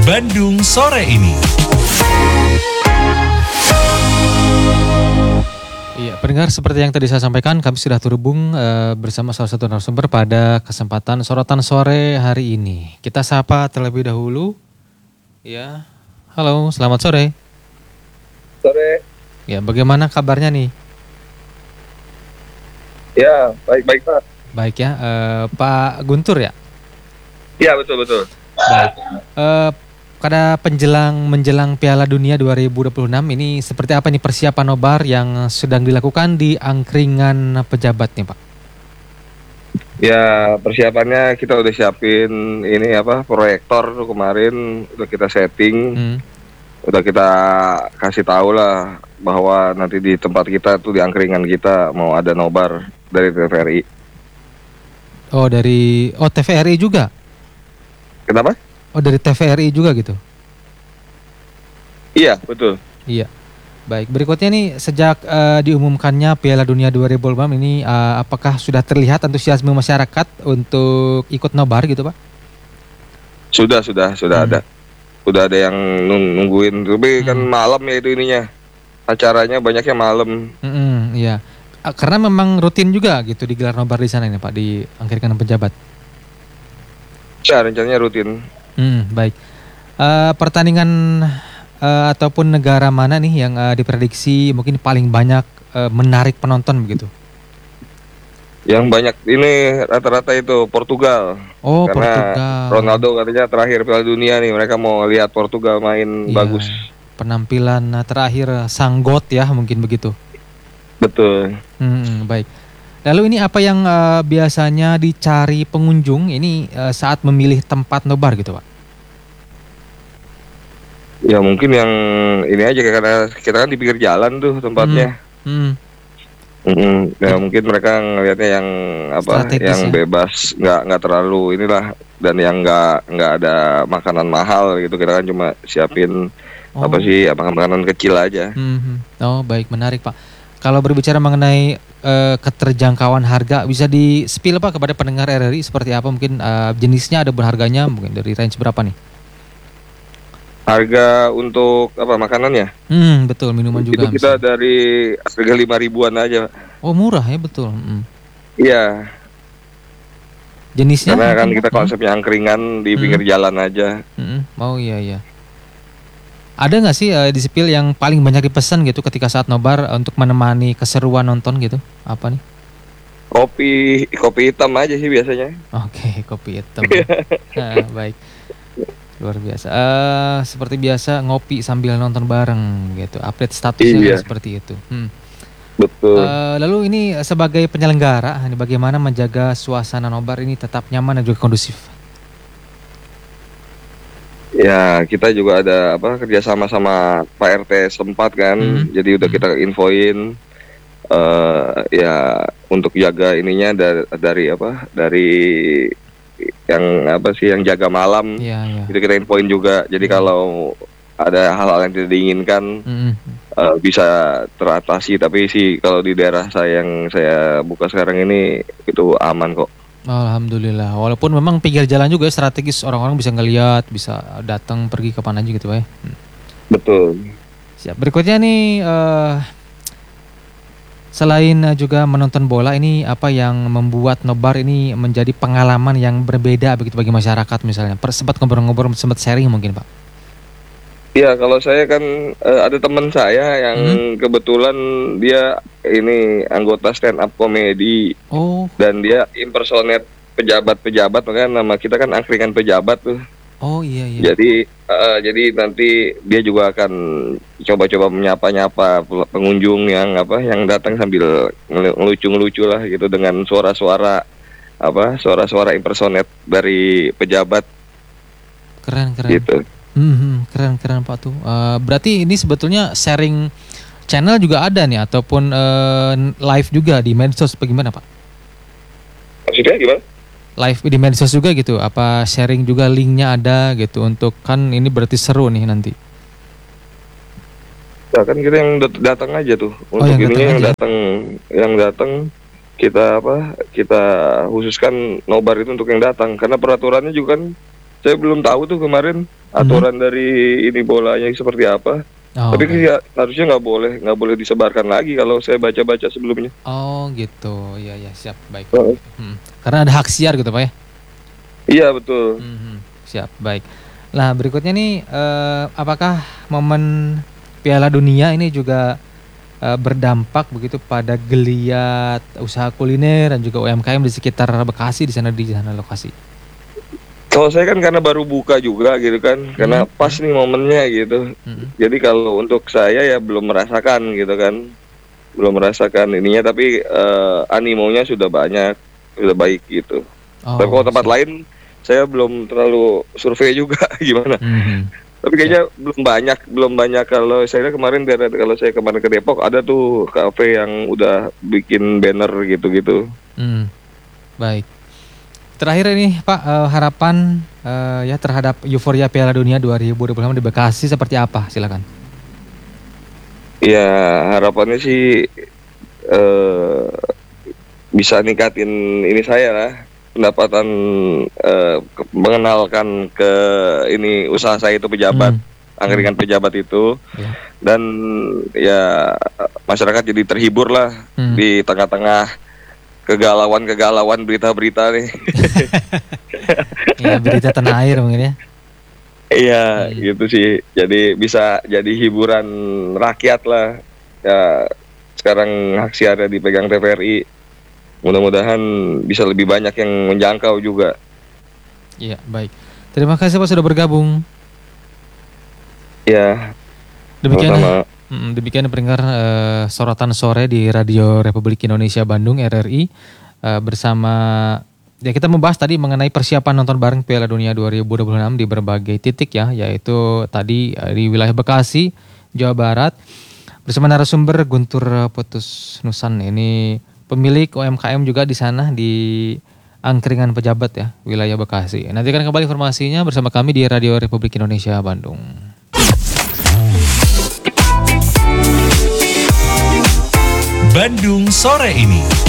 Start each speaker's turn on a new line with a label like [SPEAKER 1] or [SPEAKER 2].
[SPEAKER 1] Bandung sore ini.
[SPEAKER 2] Iya, pendengar, seperti yang tadi saya sampaikan, kami sudah terhubung bersama salah satu narasumber pada kesempatan sorotan sore hari ini. Kita sapa terlebih dahulu. Ya, halo, selamat sore.
[SPEAKER 3] Sore.
[SPEAKER 2] Ya, bagaimana kabarnya nih?
[SPEAKER 3] Ya, baik-baik Pak.
[SPEAKER 2] Baik ya, Pak Guntur ya?
[SPEAKER 3] Iya, betul.
[SPEAKER 2] Baik. Pada menjelang Piala Dunia 2026 ini seperti apa nih persiapan nobar yang sedang dilakukan di angkringan pejabat nih Pak?
[SPEAKER 3] Ya, persiapannya kita udah siapin ini proyektor tuh kemarin udah kita setting. Udah kita kasih tahu lah bahwa nanti di tempat kita tuh di angkringan kita mau ada nobar dari TVRI.
[SPEAKER 2] TVRI juga?
[SPEAKER 3] Kenapa?
[SPEAKER 2] Oh, dari TVRI juga gitu?
[SPEAKER 3] Iya, betul.
[SPEAKER 2] Iya. Baik, berikutnya nih sejak diumumkannya Piala Dunia 2026 ini apakah sudah terlihat antusiasme masyarakat untuk ikut nobar gitu Pak?
[SPEAKER 3] Sudah ada. Udah ada yang nungguin, tapi kan malam ya itu ininya. Acaranya banyaknya malam.
[SPEAKER 2] Iya. Karena memang rutin juga gitu digelar nobar di sana ini Pak, di angkringan pejabat.
[SPEAKER 3] Ya, rencananya rutin.
[SPEAKER 2] Baik. Pertandingan ataupun negara mana nih yang diprediksi mungkin paling banyak menarik penonton begitu?
[SPEAKER 3] Yang banyak ini rata-rata itu Portugal.
[SPEAKER 2] Oh,
[SPEAKER 3] karena
[SPEAKER 2] Portugal.
[SPEAKER 3] Ronaldo katanya terakhir Piala Dunia nih, mereka mau lihat Portugal main bagus.
[SPEAKER 2] Penampilan terakhir sang GOAT ya, mungkin begitu.
[SPEAKER 3] Betul.
[SPEAKER 2] Baik. Lalu ini apa yang biasanya dicari pengunjung ini saat memilih tempat nobar gitu Pak?
[SPEAKER 3] Ya mungkin yang ini aja karena kita kan di pinggir jalan tuh tempatnya. Ya mungkin mereka ngelihatnya yang
[SPEAKER 2] strategis
[SPEAKER 3] yang
[SPEAKER 2] ya?
[SPEAKER 3] bebas, nggak terlalu inilah, dan yang nggak ada makanan mahal gitu. Kita kan cuma siapin makanan kecil aja.
[SPEAKER 2] Oh, baik, menarik Pak. Kalau berbicara mengenai keterjangkauan harga, bisa di-spill Pak kepada pendengar RRI seperti apa mungkin jenisnya, ada berharganya mungkin dari range berapa nih?
[SPEAKER 3] Harga untuk makanannya?
[SPEAKER 2] Betul, minuman juga.
[SPEAKER 3] Itu kita dari harga 5.000-an aja.
[SPEAKER 2] Oh, murah ya, betul.
[SPEAKER 3] Iya.
[SPEAKER 2] Jenisnya?
[SPEAKER 3] Karena kan kita konsepnya angkringan di pinggir jalan aja.
[SPEAKER 2] Oh iya. Ada nggak sih di-spill yang paling banyak dipesan gitu ketika saat nobar untuk menemani keseruan nonton gitu? Apa nih?
[SPEAKER 3] Kopi hitam aja sih biasanya.
[SPEAKER 2] Oke, kopi hitam. Baik. Luar biasa. Seperti biasa ngopi sambil nonton bareng gitu. Update statusnya seperti itu.
[SPEAKER 3] Betul.
[SPEAKER 2] Lalu ini sebagai penyelenggara, bagaimana menjaga suasana nobar ini tetap nyaman dan juga kondusif?
[SPEAKER 3] Ya, kita juga ada kerjasama sama Pak RT setempat kan. Jadi udah kita infoin ya untuk jaga ininya dari yang jaga malam. Itu kita infoin juga. Jadi kalau ada hal-hal yang tidak diinginkan bisa teratasi. Tapi sih kalau di daerah saya yang saya buka sekarang ini itu aman kok.
[SPEAKER 2] Alhamdulillah. Walaupun memang pinggir jalan juga strategis, orang-orang bisa ngelihat, bisa datang pergi ke mana aja gitu Pak ya.
[SPEAKER 3] Betul.
[SPEAKER 2] Siap. Berikutnya nih selain juga menonton bola, ini apa yang membuat nobar ini menjadi pengalaman yang berbeda begitu bagi masyarakat misalnya? Sempat ngobrol-ngobrol, sempat sharing mungkin Pak?
[SPEAKER 3] Iya, kalau saya kan ada teman saya yang kebetulan dia ini anggota stand up comedy. Dan dia impersonate pejabat-pejabat, makanya nama kita kan angkringan pejabat tuh.
[SPEAKER 2] Oh iya.
[SPEAKER 3] Jadi nanti dia juga akan coba-coba menyapa-nyapa pengunjung yang datang sambil ngelucu-ngelucu lah gitu dengan suara-suara impersonate dari pejabat.
[SPEAKER 2] Keren.
[SPEAKER 3] Gitu.
[SPEAKER 2] Keren Pak tuh. Berarti ini sebetulnya sharing channel juga ada nih ataupun live juga di medsos, bagaimana Pak?
[SPEAKER 3] Maksudnya gimana?
[SPEAKER 2] Live di medsos juga gitu, apa sharing juga linknya ada gitu untuk kan ini berarti seru nih nanti.
[SPEAKER 3] Ya kan kita yang datang aja tuh untuk yang datang kita khususkan nobar itu untuk yang datang karena peraturannya juga kan saya belum tahu tuh kemarin. aturan dari ini bolanya seperti apa.
[SPEAKER 2] Oh,
[SPEAKER 3] Tapi
[SPEAKER 2] baik.
[SPEAKER 3] harusnya nggak boleh disebarkan lagi kalau saya baca-baca sebelumnya.
[SPEAKER 2] Oh gitu, ya ya siap, baik.
[SPEAKER 3] Oh.
[SPEAKER 2] Karena ada hak siar gitu Pak ya?
[SPEAKER 3] Iya betul.
[SPEAKER 2] Siap, baik. Nah berikutnya nih, apakah momen Piala Dunia ini juga berdampak begitu pada geliat usaha kuliner dan juga UMKM di sekitar Bekasi di sana lokasi?
[SPEAKER 3] Kalau saya kan karena baru buka juga gitu kan, karena pas nih momennya gitu. Jadi kalau untuk saya ya belum merasakan gitu kan, belum merasakan ininya, tapi animonya sudah banyak, sudah baik gitu. Tapi kalau tempat lain saya belum terlalu survei juga gimana. Tapi kayaknya belum banyak. Kalau saya kemarin ke Depok ada tuh kafe yang udah bikin banner gitu-gitu.
[SPEAKER 2] Baik. Terakhir ini Pak, harapan ya terhadap euforia Piala Dunia 2026 di Bekasi seperti apa? Silakan.
[SPEAKER 3] Ya harapannya sih bisa ningkatin ini saya lah, pendapatan, mengenalkan ke ini usaha saya itu pejabat, angkringan pejabat itu, dan ya masyarakat jadi terhibur lah di tengah-tengah kegalauan berita-berita nih.
[SPEAKER 2] Ya berita tanah air mungkin ya.
[SPEAKER 3] Iya gitu sih, jadi bisa jadi hiburan rakyat lah ya. Sekarang hak siarnya dipegang TVRI, mudah-mudahan bisa lebih banyak yang menjangkau juga.
[SPEAKER 2] Iya baik, terima kasih Pak sudah bergabung.
[SPEAKER 3] Ya
[SPEAKER 2] demikian pendengar sorotan sore di Radio Republik Indonesia Bandung RRI, bersama ya kita membahas tadi mengenai persiapan nonton bareng Piala Dunia 2026 di berbagai titik ya, yaitu tadi di wilayah Bekasi, Jawa Barat, bersama narasumber Guntur Putus Nusan, ini pemilik UMKM juga di sana di angkringan pejabat ya, wilayah Bekasi. Nantikan kembali informasinya bersama kami di Radio Republik Indonesia Bandung.
[SPEAKER 1] Bandung sore ini.